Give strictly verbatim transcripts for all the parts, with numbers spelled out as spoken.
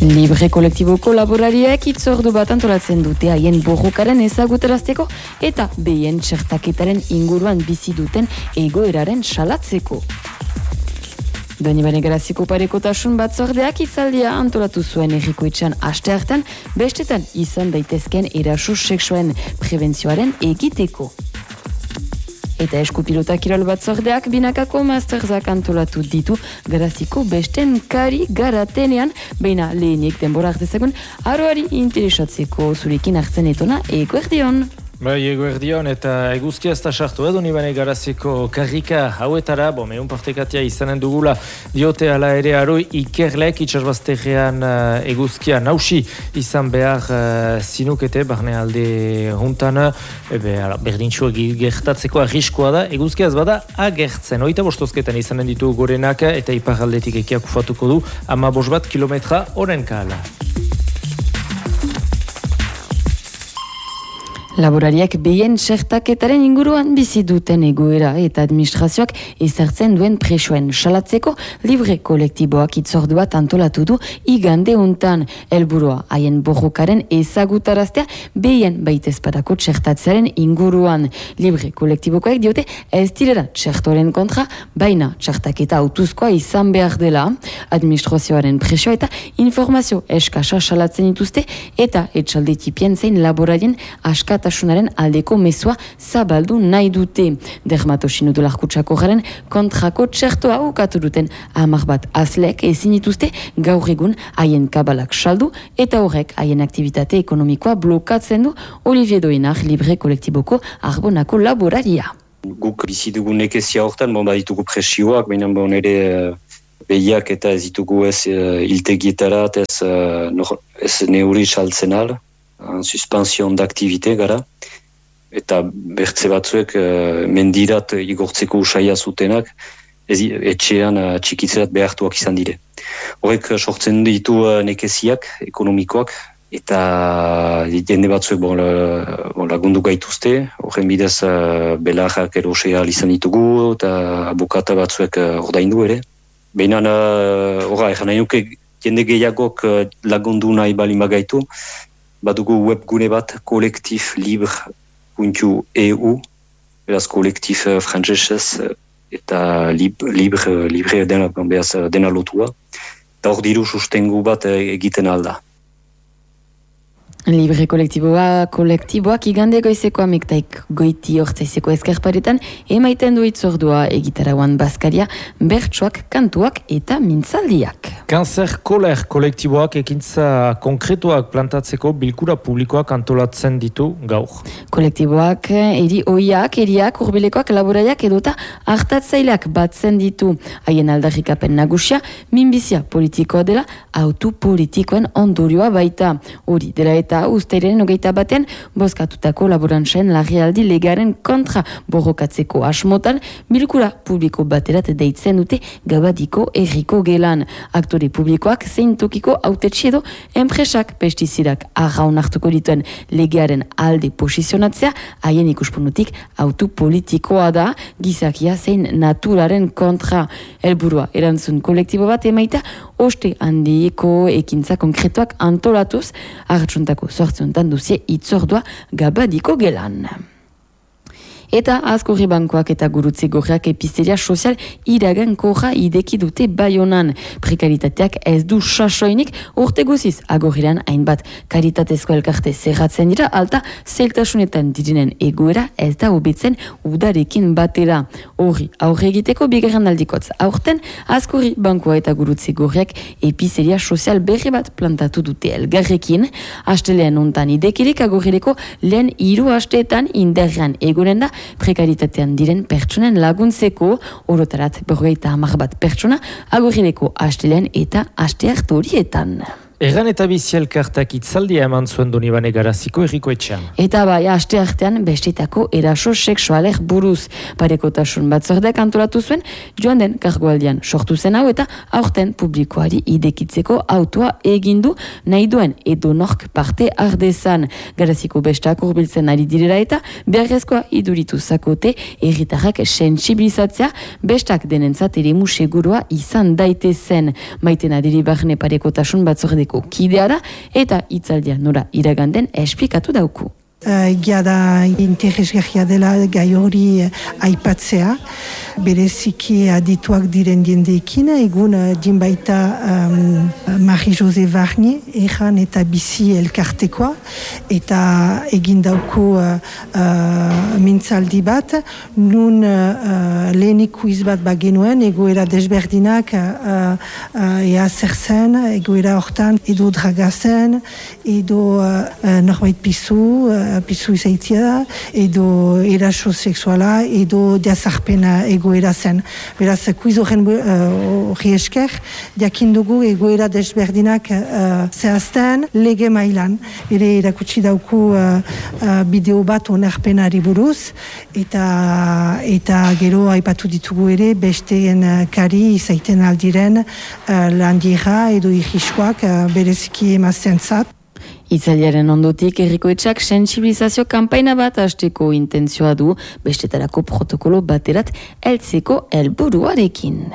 Libre kolektiboko laborariek itzordu bat antolatzen dute haien borrokaren ezagutarazteko eta behien txertaketaren inguruan bizi duten egoeraren salatzeko. Donibane Garaziko parekotasun batzordeak itzaldia antolatu zuen errikoitxan aste hartan, bestetan izan daitezken eraso sexualen prebentzioaren egiteko. Eta eskupilota kirol batzordeak binakako masterzak antolatu ditu Garaziko besten kari garatenean, baina lehenik denborak dezagun, aroari interesatzeko zurekin hartzen etona eguerdion. Bai, eguerdion eta eguzkia ez da sartu edo Donibane Garaziko karrika hauetara, bo, meun partekatia izanen dugula diote ala ere aroi ikerlek itxasbazterrean uh, eguzkia nausi izan behar uh, zinukete, barne alde juntan, ebe, ala, berdintxua gertatzeko arriskoa da, eguzkia ez bada agertzen, oita bostozketan izanen ditu gorenak eta iparaldetik ekiak ufatuko du, ama bost bat kilometra oren kala. Laborariak behien txertaketaren inguruan bizi duten egoera eta administrazioak ezartzen duen presoen salatzeko libre kolektiboak itzordu bat antolatu du igande untan. Helburua haien borrokaren ezagutaraztea behien baitezpadako txertatzearen inguruan. Libre kolektibokoak diote ez direla txertoren kontra, baina txertaketa autuzkoa izan behar dela. Administrazioaren presoa eta informazio eskasa salatzen dituzte eta etxaldetipien zein laborarien askat tasunaren aldeko mezua zabaldu nahi dute. Dermatosinudularkutsako garen kontrako txertoa ukatu duten hamar bat azlek ezin dituzte gaur egun haien kabalak saldu eta horrek haien aktivitate ekonomikoa blokatzen du. Olivier Doinar, libre kolektiboko arbonako laboraria. Guk bizi dugu nekezia hortan, bon, baditugu presioak, baina bon, ere behiak eta ez ditugu ez uh, iltegietarat, ez, uh, nor, ez neuri saltzen al. Suspension d'activité gara, eta bertze batzuek uh, mendirat igortzeko usaia zutenak, ez, etxean uh, txikitzerat behartuak izan dire. Horrek uh, sortzen ditu uh, nekeziak, ekonomikoak, eta jende batzuek bon, la, bon, lagundu gaituzte, horren bidez uh, belarrak erosea izan ditugu, eta abokata batzuek uh, ordaindu ere. Baina, uh, horra, egan nahi nuke jende gehiagok uh, lagundu nahi balin bagaitu, badugu webgune bat kolektif libre puntu e u, beraz kolektif uh, frantzesez eta lib, libre, libre dena, beraz, dena lotua. Eta hor diru sustengu bat egiten alda. Libre kolektiboa, kolektiboak igande goizeko amektaik goiti hortzaizeko eskerparetan emaiten du itzordua egitarauan bazkaria, bertsoak, kantuak eta mintzaldiak. Kanzer koler kolektiboak ekintza konkretuak plantatzeko bilkura publikoak antolatzen ditu gaur. Kolektiboak eri oiak, eriak, urbilekoak, laboraiak edota hartatzaileak batzen ditu. Haien aldarrikapen nagusia, minbizia politikoa dela, autu politikoen ondorioa baita. Hori dela eta uztairaren hogeita batean bozkatutako laborantzen larrialdi legaren kontra borrokatzeko asmotan bilkura publiko baterat deitzen dute Gabadiko erriko gelan. Aktore publikoak zein tokiko hautetxe edo enpresak pestizidak arraun hartuko dituen legearen alde posizionatzea haien ikuspunutik autu politikoa da gizakia zein naturaren kontra. Helburua erantzun kolektibo bat emaita oste handiko ekintza konkretuak antolatuz hartzuntako sortzuntan duzie itzordua Gabadiko gelan. Eta Azkorri Bankoak eta Gurutze Gorriak episteria sozial iragan korra ideki dute Baionan. Prekaritateak ez du sasoinik urte guziz agorriran hainbat karitatezko elkarte zerratzen dira, alta zeltasunetan dirinen egoera ez da hobetzen udarekin batera. Horri aurre egiteko bigarren aldikotz aurten Azkorri Bankoa eta Gurutze Gorriak episteria sozial berri bat plantatu dute elgarrekin. Astelean ontan idekirik agorrireko lehen hiru asteetan inderrean egonen da prekaritatean diren pertsonen laguntzeko, orotarat berrogeita hamar bat pertsona agorrileko astelean eta asteart horietan. Erran eta bizi elkartak itzaldia eman zuen Donibane Garaziko errikoetxean. Eta bai, aste artean bestetako eraso sexualek buruz. Parekotasun batzordeak antolatu zuen, joan den kargoaldian sortu zen hau eta aurten publikoari idekitzeko autoa egindu nahi duen edo nork parte ardezan. Garaziko bestak urbiltzen ari direla eta beharrezkoa iduritu zakote erritarrak sentsibilizatzea bestak denentzat eremu segurua izan daitezen. Maiten adiri barne parekotasun batzordeko elkarteko kidea da eta hitzaldia nora iraganden esplikatu dauku. Egia uh, da interesgarria dela gai hori uh, aipatzea, bereziki adituak diren jendeekin, egun uh, dinbaita um, Marie-José Varnier, erran eta bizi elkartekoa, eta egin dauko uh, uh, mintzaldi bat, nun uh, lehenik kuiz bat bagenuen, egoera desberdinak, uh, uh, ea zer zen, egoera hortan, edo dragazen, edo uh, uh, norbait pizu, uh, pizu izaitia da, edo eraso sexuala, edo diazarpena egoera zen. Beraz, kuiz horren hori uh, esker, diakin dugu egoera desberdinak uh, zehazten lege mailan. Ere erakutsi dauku uh, uh, bideo bat onarpenari buruz, eta eta gero aipatu ditugu ere besteen uh, kari izaiten aldiren uh, landiera edo irriskoak uh, bereziki emazten zat. Itzaliaren ondotik herrikoetxak sentsibilizazio kanpaina bat hasteko intentzioa du bestetarako protokolo baterat heltzeko helburuarekin.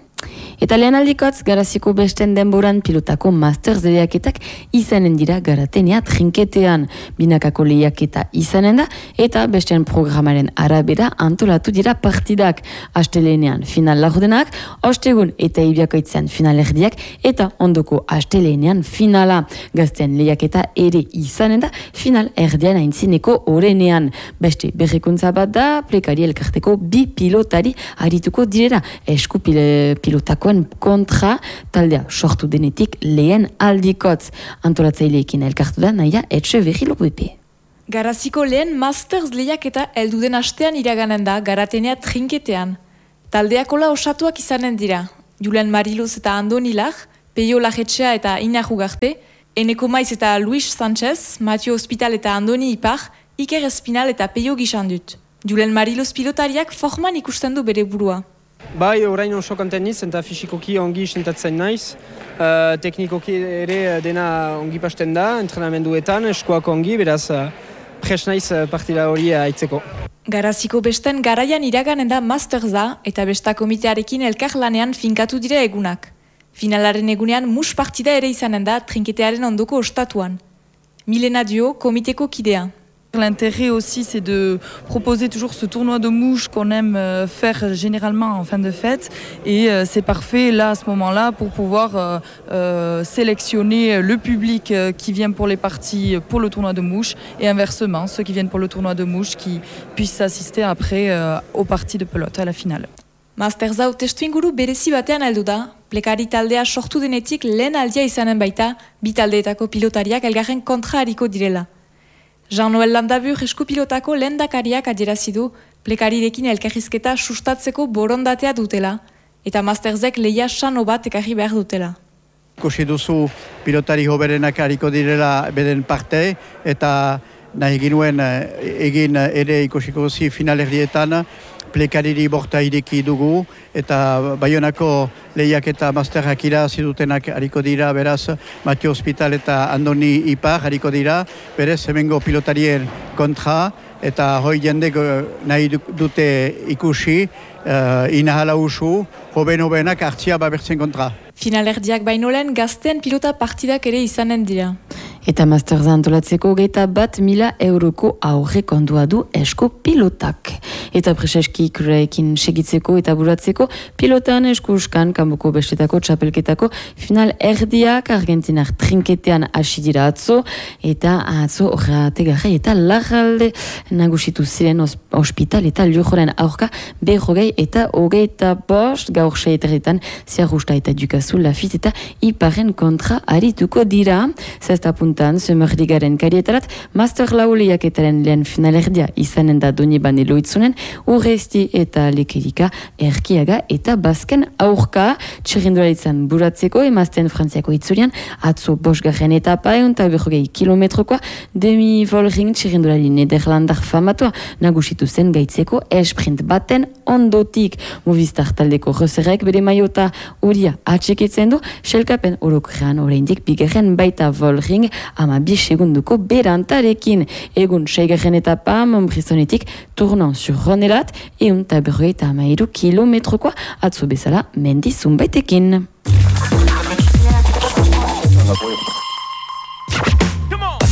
Eta lehen aldikotz, garaziko besten denboran pilotako masters lehiaketak izanen dira garatenea trinketean. Binakako lehiaketa izanen da, eta besten programaren arabera antolatu dira partidak. Astelenean final laurdenak, ostegun eta ibiakoitzean final erdiak, eta ondoko astelenean finala. Gazten lehiaketa ere izanen da, final erdian aintzineko orenean. Beste berrikuntza bat da, plekari elkarteko bi pilotari arituko direra. Esku pil- pilotako kontra taldea sortu denetik lehen aldikotz. Antolatzaileekin elkartu da naia etxe berri lopepe. Garaziko lehen masters lehiaketa heldu den astean iraganen da garatenea trinketean. Taldeakola osatuak izanen dira. Julen Mariluz eta Andoni Lar, Peio Lajetxea eta Inahu Garpe, Eneko Maiz eta Luis Sanchez, Matio Hospital eta Andoni Ipar, Iker Espinal eta Peio Gixandut. Julen Mariluz pilotariak forman ikusten du bere burua. Bai, orain oso konten niz, eta fisikoki ongi sentatzen naiz. Uh, teknikoki ere dena ongi pasten da, entrenamenduetan, eskuak ongi, beraz uh, pres naiz partida hori haitzeko. Garaziko besten garaian iraganen da masters da, eta besta komitearekin elkarlanean finkatu dira egunak. Finalaren egunean mus partida ere izanen da trinketearen ondoko ostatuan. Milena Dio, komiteko kidea. L'intérêt aussi, c'est de proposer toujours ce tournoi de mouches qu'on aime faire généralement en fin de fête. Et c'est parfait là, à ce moment-là, pour pouvoir euh, euh, sélectionner le public qui vient pour les parties pour le tournoi de mouches et inversement, ceux qui viennent pour le tournoi de mouches qui puissent assister après euh, aux parties de pelote, à la finale. Masters hau testu inguru berezi batean heldu da, plekari taldea sortu denetik lehen aldia izanen baita, bi taldeetako pilotariak elgarren kontra hariko direla. Jean-Noël Landabur eskupilotako lehendakariak adierazi du plekarirekin elkarrizketa sustatzeko borondatea dutela, eta Mastersek lehia sano bat ekarri behar dutela. Ikusi duzu pilotari hoberenak hariko direla beden parte, eta nahi ginuen egin ere ikusiko zi finalerdietan, plekariri borta ireki dugu, eta Baionako lehiak eta masterrak irazi dutenak hariko dira, beraz, Matio Hospital eta Andoni Ipar hariko dira, berez, hemengo pilotarien kontra, eta hoi jendek nahi dute ikusi, uh, inahala usu, hoben-hobenak hartzia babertzen kontra. Finalerdiak baino lehen gazten pilota partidak ere izanen dira. Eta Masters antolatzeko geita bat mila euroko aurre kondua du esku pilotak. Eta preseski ikuraekin segitzeko eta buratzeko pilotan eskuskan kanboko bestetako txapelketako final erdiak Argentinar trinketean hasi dira atzo, eta atzo horreategarra eta larralde nagusitu ziren ospital eta liojoren aurka berrogei eta hogeita bost gaur seiterretan ziarrusta eta dukazu lafit eta iparen kontra arituko dira. Zesta puntan, zemerdigaren karietarat, Master lau lehiaketaren lehen finalerdia izanen da doni bane loitzunen, Urresti eta Lekerika, Erkiaga eta Basken aurka, txirrindularitzan buratzeko, emazten frantziako itzurian, atzo bosgarren etapa egun eta berrogei kilometrokoa, demi volring txirrindulari nederlandar famatua nagusitu zen gaitzeko esprint baten ondotik. Movistar taldeko rozerrek bere maiota uria atxekitzen du, selkapen orokrean oraindik bigarren baita volring ama bi segunduko berantarekin. Egun seigarren etapa Montbrisonetik turnon sur Ronelat egun eta berrogei eta amairu kilometrokoa atzo bezala mendi zunbaitekin.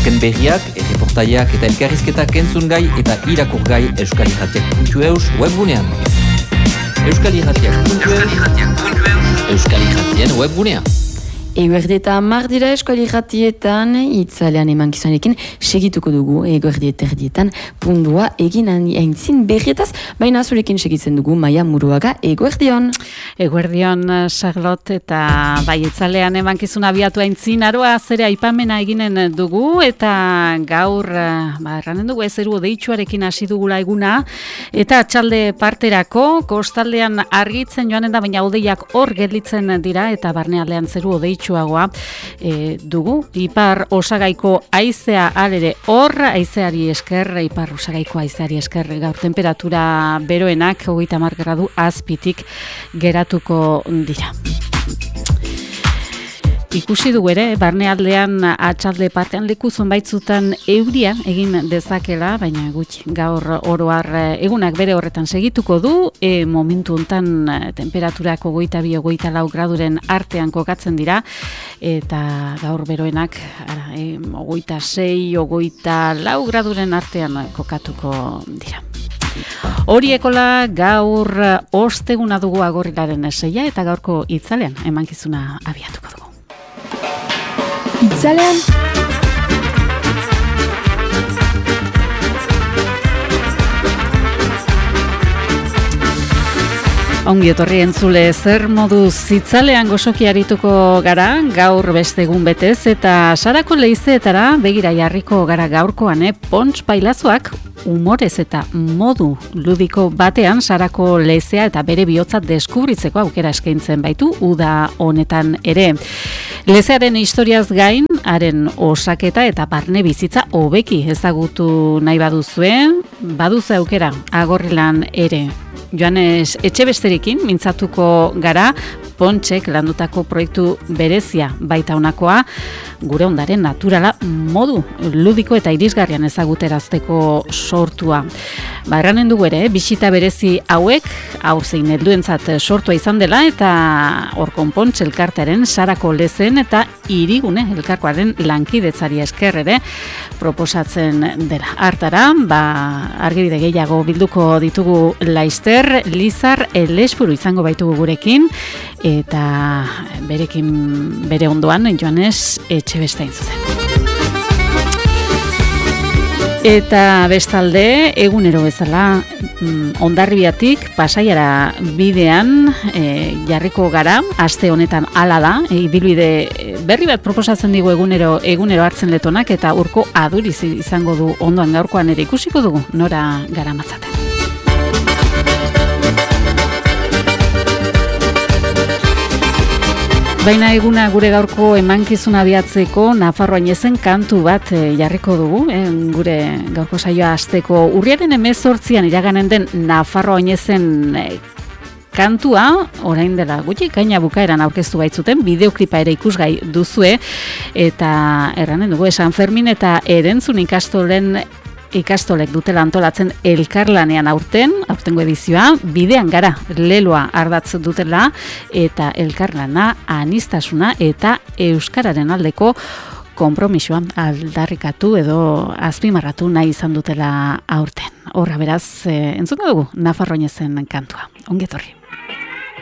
azken berriak, erreportaiak eta elkarrizketak entzun gai eta irakur gai euskal irratiak puntu eus webgunean. euskal irratiak puntu eus Euskal Irratien webgunean. Eguerdi eta hamar dira Euskal Irratietan, itzalean emankizunarekin segituko dugu eguerdi eta erdietan pundua egin aintzin berrietaz, baina zurekin segitzen dugu Maia Muruaga. Eguerdion. Eguerdion, Charlotte, eta bai itzalean emankizuna abiatu aintzin aroa zere aipamena eginen dugu, eta gaur, ba, erranen dugu ezeru odeitsuarekin hasi dugula eguna, eta atxalde parterako, kostaldean argitzen joanen da, baina odeiak hor gelditzen dira, eta barnealdean zeru odeitsu E, dugu, ipar osagaiko aizea alere hor, aizeari esker, ipar osagaiko aizeari esker, gaur temperatura beroenak, hogeita hamar gradu azpitik geratuko dira. Ikusi dugu ere, barnealdean atxalde partean leku zonbaitzutan euria egin dezakela, baina gutxi gaur oroar egunak bere horretan segituko du, e, momentu hontan temperaturako goita bi, goita lau graduren artean kokatzen dira, eta gaur beroenak ara, e, goita sei, goita lau graduren artean kokatuko dira. Horiekola gaur osteguna dugu agorrilaren eseia, eta gaurko itzalean emankizuna abiatuko dugu. Itzalean Ongi etorri entzule, zer modu zitzalean gozoki arituko gara, gaur beste egun betez, eta sarako leizeetara begira jarriko gara gaurkoan, eh? Pontx Pailazoak humorez eta modu ludiko batean sarako leizea eta bere bihotza deskubritzeko aukera eskaintzen baitu, uda honetan ere. Lezearen historiaz gain, haren osaketa eta barne bizitza hobeki ezagutu nahi baduzuen, baduzu aukera agorrilan ere. Joanes Etxebesterekin mintzatuko gara, Pontxek landutako proiektu berezia baita honakoa, gure ondare naturala modu ludiko eta irisgarrian ezaguterazteko sortua. Ba, erranen dugu ere, bisita berezi hauek, haur zein helduentzat sortua izan dela, eta Orkon Pontx elkartearen sarako lezen eta hirigune elkarkoaren lankidetzari esker ere proposatzen dela. Hartara, ba, argibide gehiago bilduko ditugu Laister, Lizar, Elespuru izango baitugu gurekin, eta berekin bere ondoan Joanes Etxebeste zuzen. Eta bestalde, egunero bezala, Hondarribiatik Pasaiara bidean e, jarriko gara, aste honetan hala da, ibilbide berri bat proposatzen digu egunero egunero hartzen letonak, eta urko aduriz izango du ondoan gaurkoan ere ikusiko dugu, nora gara matzaten. Baina eguna gure gaurko emankizuna abiatzeko Nafarroa Añezen kantu bat e, jarriko dugu, e, gure gaurko saioa hasteko urriaren hemezortzian iraganen den Nafarroa Añezen e, kantua, orain dela gutxi, gaina bukaeran aurkeztu baitzuten, bideoklipa ere ikusgai duzue, eta erranen dugu, San Fermin eta Erentzun ikastolen ikastolek dutela antolatzen elkarlanean aurten, aurtengo edizioa, bidean gara leloa ardatz dutela, eta elkarlana anistasuna eta euskararen aldeko konpromisoa aldarrikatu edo azpimarratu nahi izan dutela aurten. Horra beraz, e, entzuko dugu Nafarroa Añezen kantua. Ongi etorri.